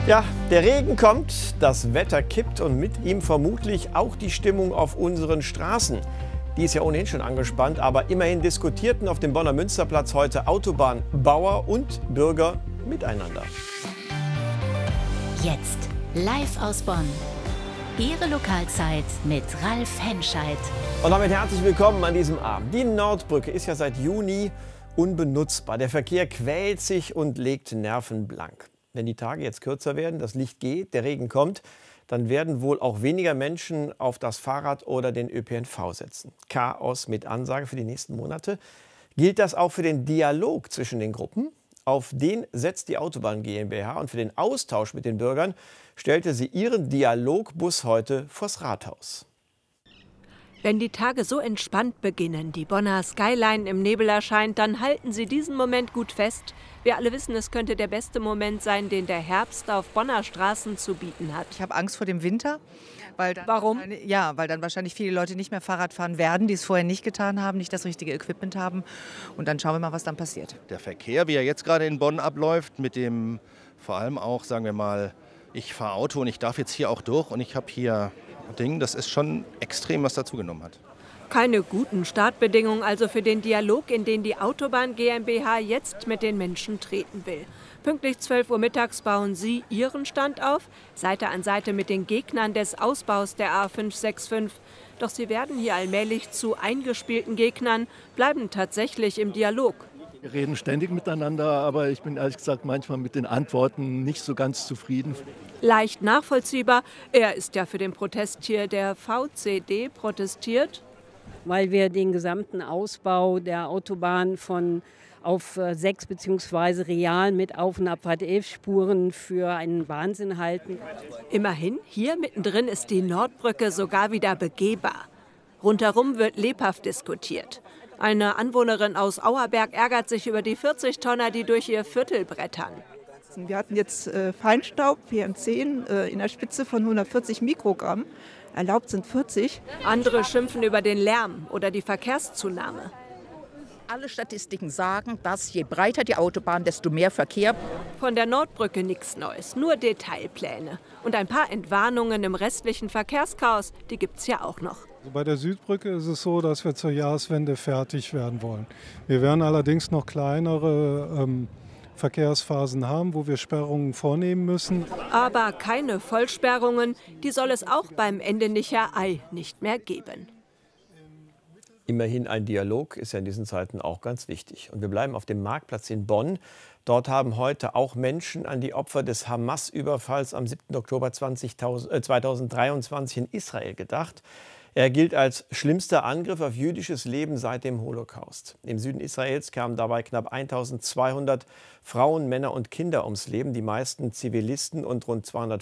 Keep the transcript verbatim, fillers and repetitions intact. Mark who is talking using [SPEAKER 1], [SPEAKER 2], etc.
[SPEAKER 1] Ja, der Regen kommt, das Wetter kippt und mit ihm vermutlich auch die Stimmung auf unseren Straßen. Die ist ja ohnehin schon angespannt, aber immerhin diskutierten auf dem Bonner Münsterplatz heute Autobahnbauer und Bürger miteinander.
[SPEAKER 2] Jetzt live aus Bonn. Ihre Lokalzeit mit Ralf Henscheid.
[SPEAKER 1] Und damit herzlich willkommen an diesem Abend. Die Nordbrücke ist ja seit Juni unbenutzbar. Der Verkehr quält sich und legt Nerven blank. Wenn die Tage jetzt kürzer werden, das Licht geht, der Regen kommt, dann werden wohl auch weniger Menschen auf das Fahrrad oder den Ö P N V setzen. Chaos mit Ansage für die nächsten Monate. Gilt das auch für den Dialog zwischen den Gruppen? Auf den setzt die Autobahn GmbH und für den Austausch mit den Bürgern stellte sie ihren Dialogbus heute vors Rathaus.
[SPEAKER 3] Wenn die Tage so entspannt beginnen, die Bonner Skyline im Nebel erscheint, dann halten Sie diesen Moment gut fest. Wir alle wissen, es könnte der beste Moment sein, den der Herbst auf Bonner Straßen zu bieten hat.
[SPEAKER 4] Ich habe Angst vor dem Winter. Weil dann
[SPEAKER 3] Warum?
[SPEAKER 4] Ja, weil dann wahrscheinlich viele Leute nicht mehr Fahrrad fahren werden, die es vorher nicht getan haben, nicht das richtige Equipment haben. Und dann schauen wir mal, was dann passiert.
[SPEAKER 5] Der Verkehr, wie er jetzt gerade in Bonn abläuft, mit dem vor allem auch, sagen wir mal, ich fahre Auto und ich darf jetzt hier auch durch und ich habe hier Ding, das ist schon extrem, was dazugenommen hat.
[SPEAKER 3] Keine guten Startbedingungen also für den Dialog, in den die Autobahn GmbH jetzt mit den Menschen treten will. Pünktlich zwölf Uhr mittags bauen Sie Ihren Stand auf, Seite an Seite mit den Gegnern des Ausbaus der A fünf sechs fünf. Doch sie werden hier allmählich zu eingespielten Gegnern, bleiben tatsächlich im Dialog.
[SPEAKER 6] Wir reden ständig miteinander, aber ich bin ehrlich gesagt manchmal mit den Antworten nicht so ganz zufrieden.
[SPEAKER 3] Leicht nachvollziehbar, er ist ja für den Protest hier, der V C D protestiert.
[SPEAKER 7] Weil wir den gesamten Ausbau der Autobahn von auf sechs bzw. real mit Auf- und Abfahrt elf Spuren für einen Wahnsinn halten.
[SPEAKER 3] Immerhin, hier mittendrin ist die Nordbrücke sogar wieder begehbar. Rundherum wird lebhaft diskutiert. Eine Anwohnerin aus Auerberg ärgert sich über die vierzig Tonner, die durch ihr Viertel brettern.
[SPEAKER 8] Wir hatten jetzt äh, Feinstaub, P M zehn, äh, in der Spitze von hundertvierzig Mikrogramm. Erlaubt sind vierzig.
[SPEAKER 3] Andere schimpfen über den Lärm oder die Verkehrszunahme.
[SPEAKER 9] Alle Statistiken sagen, dass je breiter die Autobahn, desto mehr Verkehr.
[SPEAKER 3] Von der Nordbrücke nichts Neues, nur Detailpläne. Und ein paar Entwarnungen im restlichen Verkehrschaos, die gibt es ja auch noch.
[SPEAKER 10] Also bei der Südbrücke ist es so, dass wir zur Jahreswende fertig werden wollen. Wir werden allerdings noch kleinere ähm, Verkehrsphasen haben, wo wir Sperrungen vornehmen müssen.
[SPEAKER 3] Aber keine Vollsperrungen, die soll es auch beim Endenicher Ei nicht mehr geben.
[SPEAKER 1] Immerhin ein Dialog ist ja in diesen Zeiten auch ganz wichtig. Und wir bleiben auf dem Marktplatz in Bonn. Dort haben heute auch Menschen an die Opfer des Hamas-Überfalls am siebten Oktober zweitausenddreiundzwanzig in Israel gedacht. Er gilt als schlimmster Angriff auf jüdisches Leben seit dem Holocaust. Im Süden Israels kamen dabei knapp eintausendzweihundert Frauen, Männer und Kinder ums Leben, die meisten Zivilisten und rund zweihundert